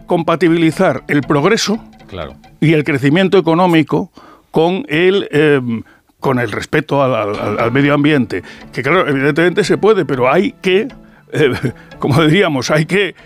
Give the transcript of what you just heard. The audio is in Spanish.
compatibilizar el progreso y el crecimiento económico con el respeto al medio ambiente. Que claro, evidentemente se puede, pero hay que, como diríamos, hay que